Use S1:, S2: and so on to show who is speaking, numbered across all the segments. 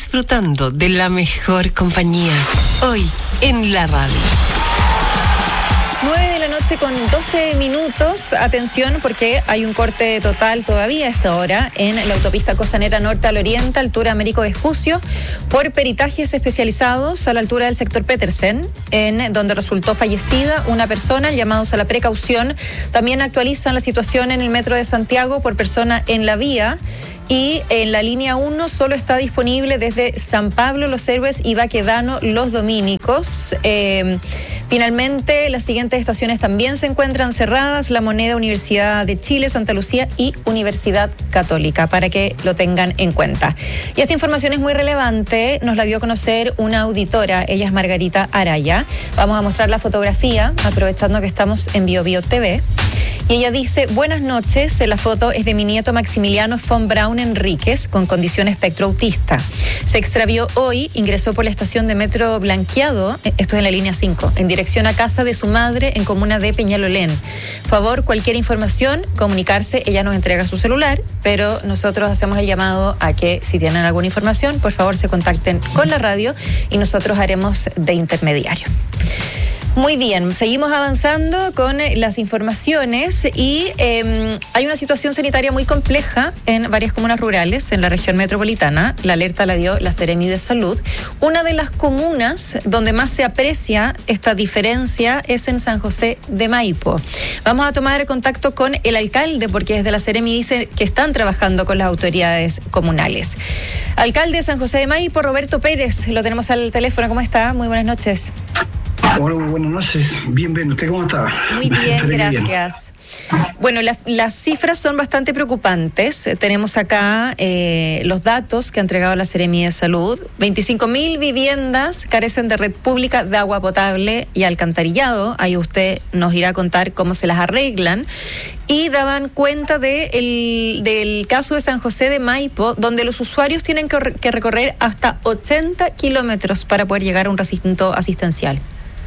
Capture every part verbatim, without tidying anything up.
S1: disfrutando de la mejor compañía. Hoy en la radio.
S2: nueve de la noche con doce minutos. Atención porque hay un corte total todavía a esta hora en la autopista costanera norte al oriente, altura Américo Vespucio, por peritajes especializados a la altura del sector Petersen, en donde resultó fallecida una persona. Llamados a la precaución. También actualizan la situación en el metro de Santiago por persona en la vía. Y en la línea uno solo está disponible desde San Pablo Los Héroes y Baquedano Los Dominicos. Eh, finalmente, las siguientes estaciones también se encuentran cerradas: La Moneda, Universidad de Chile, Santa Lucía y Universidad Católica, para que lo tengan en cuenta. Y esta información es muy relevante, nos la dio a conocer una auditora, ella es Margarita Araya. Vamos a mostrar la fotografía, aprovechando que estamos en Bio Bio T V. Y ella dice: buenas noches, la foto es de mi nieto Maximiliano von Braun Enríquez, con condición espectro autista. Se extravió hoy, ingresó por la estación de metro Blanqueado, esto es en la línea cinco, en dirección a casa de su madre en comuna de Peñalolén. Favor, cualquier información, comunicarse, ella nos entrega su celular, pero nosotros hacemos el llamado a que si tienen alguna información, por favor se contacten con la radio y nosotros haremos de intermediario. Muy bien, seguimos avanzando con las informaciones y eh, hay una situación sanitaria muy compleja en varias comunas rurales en la región metropolitana. La alerta la dio la Seremi de Salud. Una de las comunas donde más se aprecia esta diferencia es en San José de Maipo. Vamos a tomar contacto con el alcalde porque desde la Seremi dice que están trabajando con las autoridades comunales. Alcalde de San José de Maipo, Roberto Pérez, lo tenemos al teléfono. ¿Cómo está? Muy buenas noches.
S3: Hola, muy buenas noches. Bien, bien. ¿Usted cómo está?
S2: Muy bien, gracias. Bien. Bueno, las, las cifras son bastante preocupantes. Tenemos acá eh, los datos que ha entregado la Seremi de Salud. veinticinco mil viviendas carecen de red pública de agua potable y alcantarillado. Ahí usted nos irá a contar cómo se las arreglan. Y daban cuenta de el, del caso de San José de Maipo, donde los usuarios tienen que, que recorrer hasta ochenta kilómetros para poder llegar a un recinto asistencial.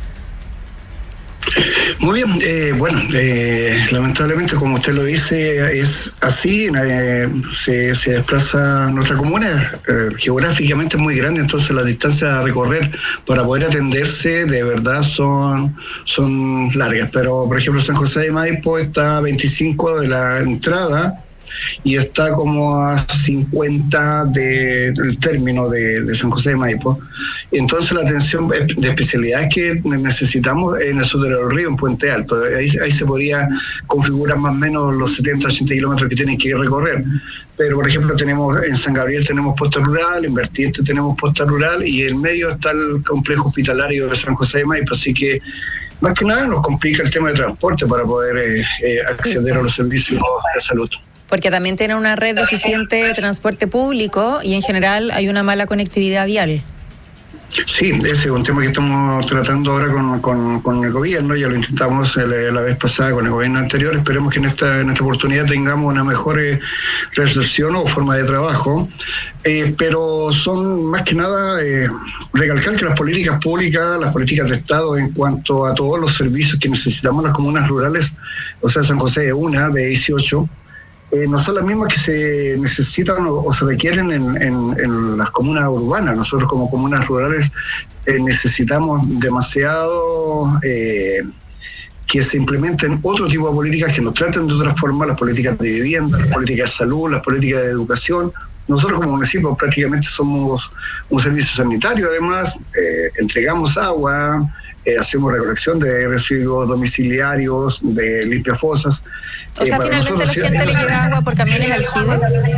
S3: Muy bien, eh, bueno, eh, lamentablemente, como usted lo dice, es así. Eh, se, se desplaza nuestra comuna, eh, geográficamente es muy grande, entonces las distancias a recorrer para poder atenderse de verdad son, son largas. Pero, por ejemplo, San José de Maipo está a veinticinco de la entrada y está como a cincuenta de, del término de, de San José de Maipo. Entonces la atención de especialidades que necesitamos en el sur del río, en Puente Alto, ahí, ahí se podría configurar más o menos los setenta, ochenta kilómetros que tienen que recorrer. Pero, por ejemplo, tenemos en San Gabriel tenemos posta rural, en Vertiente tenemos posta rural y en medio está el complejo hospitalario de San José de Maipo, así que más que nada nos complica el tema de transporte para poder eh, eh, acceder sí. a los servicios de salud.
S2: Porque también tiene una red deficiente de transporte público y en general hay una mala conectividad vial.
S3: Sí, ese es un tema que estamos tratando ahora con, con, con el gobierno. Ya lo intentamos la, la vez pasada con el gobierno anterior. Esperemos que en esta, en esta oportunidad tengamos una mejor eh, recepción o forma de trabajo. Eh, pero son más que nada eh, recalcar que las políticas públicas, las políticas de Estado en cuanto a todos los servicios que necesitamos las comunas rurales, o sea, San José es una de dieciocho, Eh, no son las mismas que se necesitan o, o se requieren en, en, en las comunas urbanas. Nosotros como comunas rurales eh, necesitamos demasiado eh, que se implementen otro tipo de políticas que nos traten de otra forma, las políticas de vivienda, las políticas de salud, las políticas de educación. Nosotros como municipio prácticamente somos un servicio sanitario, además eh, entregamos agua, Eh, hacemos recolección de residuos domiciliarios, de limpiafosas.
S2: O sea,
S3: eh,
S2: finalmente la gente le llega agua por camiones aljibe.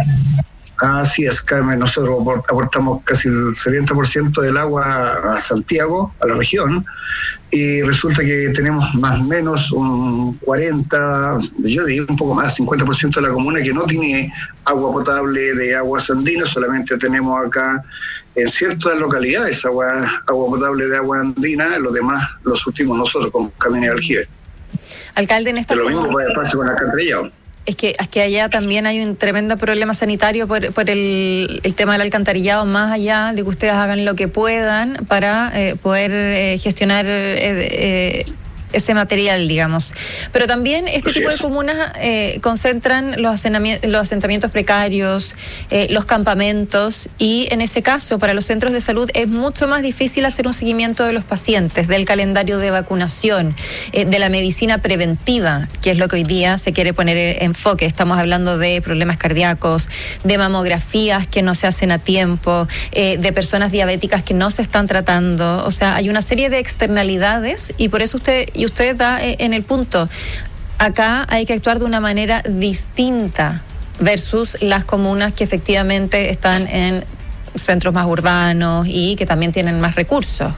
S3: Así es, Carmen, nosotros aportamos casi el setenta por ciento del agua a Santiago, a la región, y resulta que tenemos más o menos un cuarenta, yo diría un poco más, cincuenta por ciento de la comuna que no tiene agua potable de aguas andinas. Solamente tenemos acá en ciertas localidades agua, agua potable de agua andina, los demás los surtimos nosotros con camiones de aljibe.
S2: Alcalde, en esta
S3: Lo mismo puede pasar con alcantarillado.
S2: Es que, es que allá también hay un tremendo problema sanitario por, por el, el tema del alcantarillado, más allá de que ustedes hagan lo que puedan para eh, poder eh, gestionar eh, eh, ese material, digamos. Pero también este Así tipo es. de comunas eh, concentran los, los asentamientos precarios, eh, los campamentos, y en ese caso, para los centros de salud es mucho más difícil hacer un seguimiento de los pacientes, del calendario de vacunación, eh, de la medicina preventiva, que es lo que hoy día se quiere poner en enfoque. Estamos hablando de problemas cardíacos, de mamografías que no se hacen a tiempo, eh, de personas diabéticas que no se están tratando. O sea, hay una serie de externalidades, y por eso usted y usted da en el punto. Acá hay que actuar de una manera distinta versus las comunas que efectivamente están en centros más urbanos y que también tienen más recursos.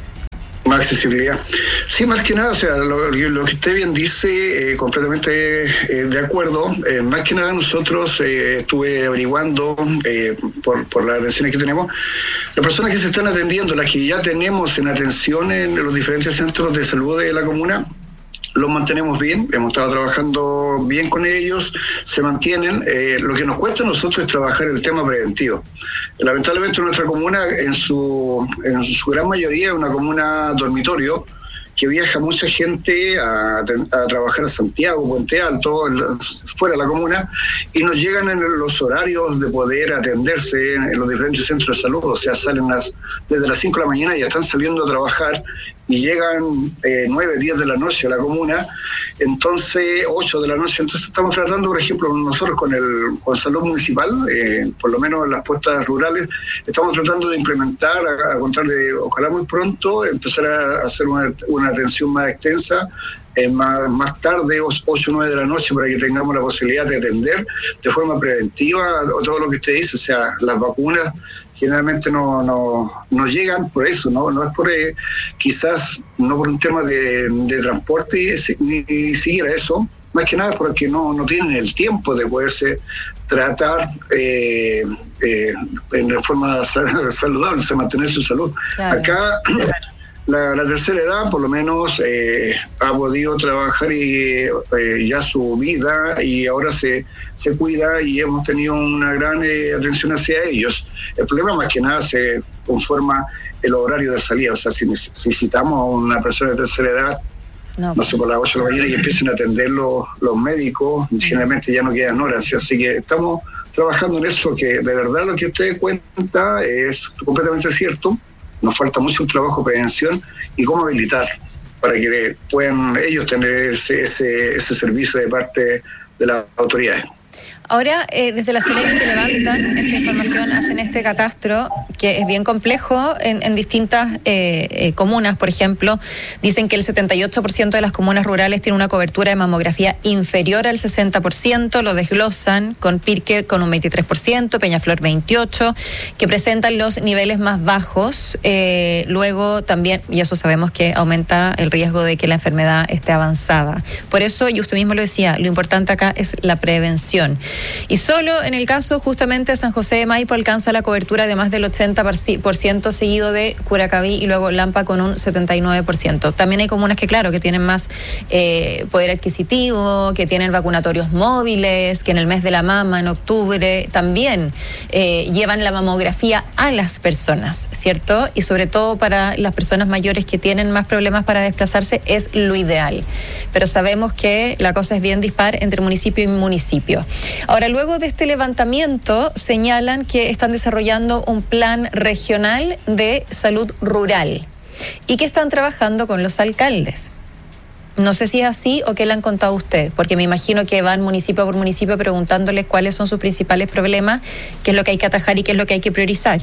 S3: Más accesibilidad. Sí, más que nada, o sea, lo, lo que usted bien dice, eh, completamente eh, de acuerdo. Eh, más que nada nosotros eh, estuve averiguando eh, por, por las atenciones que tenemos, las personas que se están atendiendo, las que ya tenemos en atención en los diferentes centros de salud de la comuna, los mantenemos bien, hemos estado trabajando bien con ellos, se mantienen. Eh, lo que nos cuesta a nosotros es trabajar el tema preventivo. Lamentablemente nuestra comuna, en su, en su gran mayoría, es una comuna dormitorio, que viaja mucha gente a, a trabajar a Santiago, Puente Alto, fuera de la comuna, y nos llegan en los horarios de poder atenderse en los diferentes centros de salud. O sea, salen las, desde las cinco de la mañana y ya están saliendo a trabajar, y llegan eh, nueve, diez de la noche a la comuna, entonces ocho de la noche. Entonces estamos tratando, por ejemplo, nosotros con el con salud municipal, eh, por lo menos en las puestas rurales, estamos tratando de implementar, a, a contarle, ojalá muy pronto, empezar a hacer una, una atención más extensa, eh, más, más tarde, ocho o nueve de la noche, para que tengamos la posibilidad de atender de forma preventiva o todo lo que usted dice. O sea, las vacunas generalmente no, no, no llegan por eso, no, no es por eh, quizás no por un tema de, de transporte, ni, ni siquiera eso, más que nada porque no, no tienen el tiempo de poderse tratar eh, eh, en forma saludable, o sea, mantener su salud. Claro. Acá la, la tercera edad por lo menos eh, ha podido trabajar y, eh, ya su vida, y ahora se, se cuida, y hemos tenido una gran eh, atención hacia ellos. El problema más que nada se conforma el horario de salida. O sea, si necesitamos a una persona de tercera edad, no, no sé, por las ocho de la mañana, y empiecen a atender los, los médicos, generalmente ya no quedan horas. Así que estamos trabajando en eso, que de verdad lo que usted cuenta es completamente cierto. Nos falta mucho un trabajo de prevención y cómo habilitar para que puedan ellos tener ese, ese, ese servicio de parte de las autoridades.
S2: Ahora, eh, desde la Seremi que levantan esta información, hacen este catastro que es bien complejo en, en distintas eh, eh, comunas. Por ejemplo, dicen que el setenta y ocho por ciento de las comunas rurales tiene una cobertura de mamografía inferior al sesenta por ciento, lo desglosan con Pirque con un veintitrés por ciento, Peñaflor veintiocho por ciento, que presentan los niveles más bajos. Eh, luego también, y eso sabemos que aumenta el riesgo de que la enfermedad esté avanzada. Por eso, y usted mismo lo decía, lo importante acá es la prevención. Y solo en el caso justamente de San José de Maipo alcanza la cobertura de más del ochenta por ciento, seguido de Curacaví y luego Lampa con un setenta y nueve por ciento. También hay comunas que, claro, que tienen más eh, poder adquisitivo, que tienen vacunatorios móviles, que en el mes de la mama, en octubre, también eh, llevan la mamografía a las personas, ¿cierto? Y sobre todo para las personas mayores que tienen más problemas para desplazarse es lo ideal. Pero sabemos que la cosa es bien dispar entre municipio y municipio. Ahora, luego de este levantamiento, señalan que están desarrollando un plan regional de salud rural y que están trabajando con los alcaldes. No sé si es así o qué le han contado a usted, porque me imagino que van municipio por municipio preguntándoles cuáles son sus principales problemas, qué es lo que hay que atajar y qué es lo que hay que priorizar.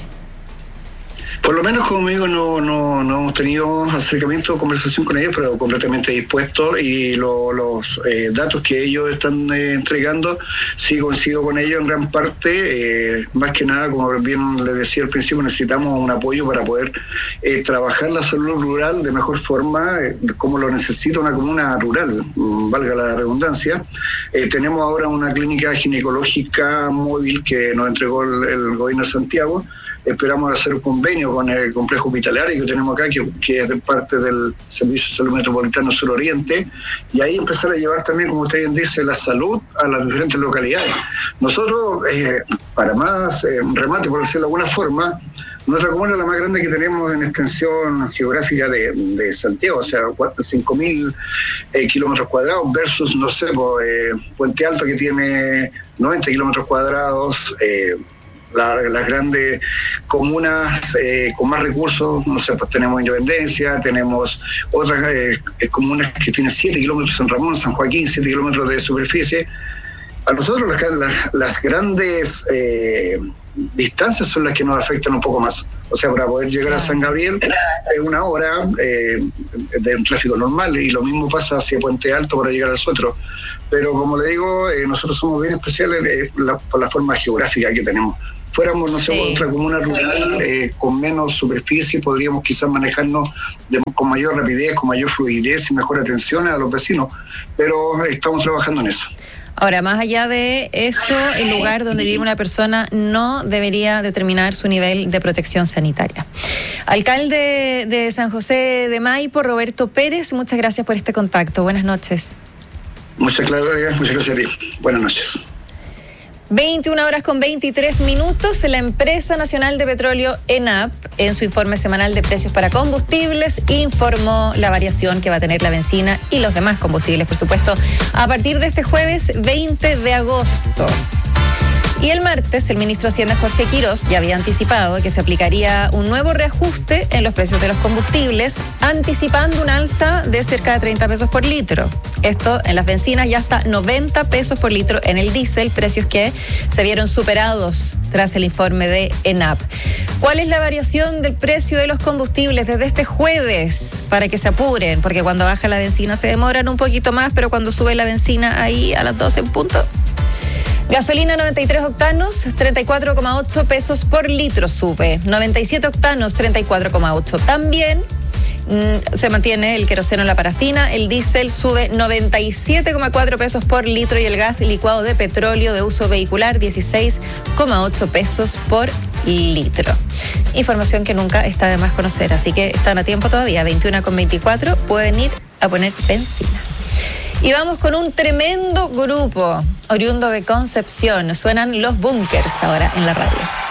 S3: Por lo menos, como digo, no, no, no hemos tenido acercamiento o conversación con ellos, pero completamente dispuestos, y lo, los eh, datos que ellos están eh, entregando, sí coincido con ellos en gran parte. Eh, más que nada, como bien les decía al principio, necesitamos un apoyo para poder eh, trabajar la salud rural de mejor forma, eh, como lo necesita una comuna rural, valga la redundancia. Eh, tenemos ahora una clínica ginecológica móvil que nos entregó el, el gobierno de Santiago, esperamos hacer un convenio con el complejo hospitalario que tenemos acá, que, que es de parte del Servicio de Salud Metropolitano Suroriente, y ahí empezar a llevar también, como usted bien dice, la salud a las diferentes localidades. Nosotros, eh, para más eh, remate, por decirlo de alguna forma, nuestra comuna es la más grande que tenemos en extensión geográfica de, de Santiago, o sea, cinco mil eh, kilómetros cuadrados versus, no sé, eh, Puente Alto, que tiene noventa kilómetros cuadrados, eh, la, las grandes comunas eh, con más recursos, no sé, pues tenemos Independencia, tenemos otras eh, comunas que tienen siete kilómetros, San Ramón, San Joaquín, siete kilómetros de superficie. A nosotros las, las, las grandes eh, distancias son las que nos afectan un poco más. O sea, para poder llegar a San Gabriel es una hora eh, de un tráfico normal, y lo mismo pasa hacia Puente Alto para llegar al Sotro. Pero como le digo, eh, nosotros somos bien especiales eh, la, por la forma geográfica que tenemos. Fuéramos, no sé, sí. otra comuna rural eh, con menos superficie, podríamos quizás manejarnos de, con mayor rapidez, con mayor fluidez y mejor atención a los vecinos, pero estamos trabajando en eso.
S2: Ahora, más allá de eso, el lugar donde vive una persona no debería determinar su nivel de protección sanitaria. Alcalde de San José de Maipo, Roberto Pérez, muchas gracias por este contacto. Buenas noches.
S3: Muchas gracias, muchas gracias a ti. Buenas noches.
S2: veintiuna horas con veintitrés minutos, la empresa nacional de petróleo ENAP, en su informe semanal de precios para combustibles, informó la variación que va a tener la benzina y los demás combustibles, por supuesto, a partir de este jueves veinte de agosto. Y el martes, el ministro de Hacienda, Jorge Quirós, ya había anticipado que se aplicaría un nuevo reajuste en los precios de los combustibles, anticipando un alza de cerca de treinta pesos por litro. Esto en las bencinas y hasta noventa pesos por litro en el diésel, precios que se vieron superados tras el informe de ENAP. ¿Cuál es la variación del precio de los combustibles desde este jueves? Para que se apuren, porque cuando baja la benzina se demoran un poquito más, pero cuando sube la benzina ahí a las doce en punto... Gasolina noventa y tres octanos, treinta y cuatro coma ocho pesos por litro sube. noventa y siete octanos, treinta y cuatro coma ocho. También mmm, se mantiene el queroseno en la parafina. El diésel sube noventa y siete coma cuatro pesos por litro y el gas licuado de petróleo de uso vehicular dieciséis coma ocho pesos por litro. Información que nunca está de más conocer, así que están a tiempo todavía. veintiuna con veinticuatro, pueden ir a poner benzina. Y vamos con un tremendo grupo oriundo de Concepción. Suenan Los Bunkers ahora en la radio.